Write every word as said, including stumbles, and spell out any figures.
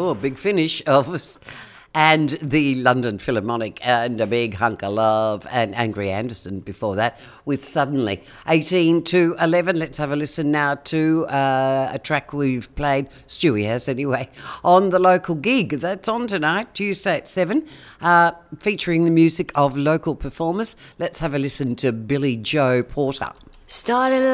Oh, Big Finish, Elvis. And the London Philharmonic and A Big Hunk of Love and Angry Anderson before that with Suddenly. eighteen to eleven, let's have a listen now to uh, a track we've played, Stewie has anyway, on the local gig. That's on tonight, Tuesday at seven, uh, featuring the music of local performers. Let's have a listen to Billy Joe Porter. Started